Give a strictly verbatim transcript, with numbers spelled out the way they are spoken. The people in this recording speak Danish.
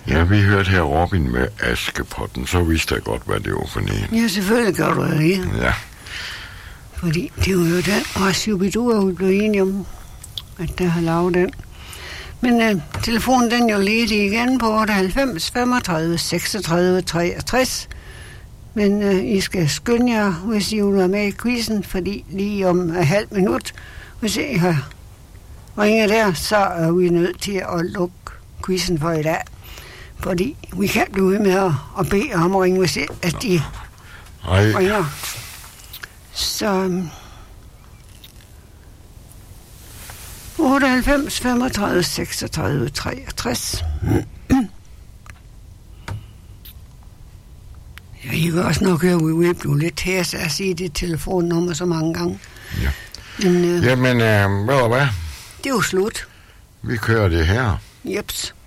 Ja, vi hørte her Robin med Askepotten, så vidste jeg godt, hvad det var for en. Ja, selvfølgelig gør du det. Ja. Fordi det var jo den, og Shubidua, vi blev enige om, at der har lavet den. Men øh, telefonen, den er jo ledig igen på otteoghalvfems femogtredive seksogtredive treogtres. Men øh, I skal skynde jer, hvis I vil være med i quizzen, fordi lige om et halvt minut, hvis I har ringet der, så er vi nødt til at lukke quizzen for i dag. Fordi vi kan blive ved med at, at bede om at ringe, hvis I, at de Ej. ringer. Så otteoghalvfems femogtredive seksogtredive treogtres. Ja, I kan også nok høre, at vi bliver lidt her, så jeg siger det telefonnummer så mange gange. Ja. Men, øh, Jamen, øh, hvad var hvad? det er jo slut. Vi kører det her. Jeps.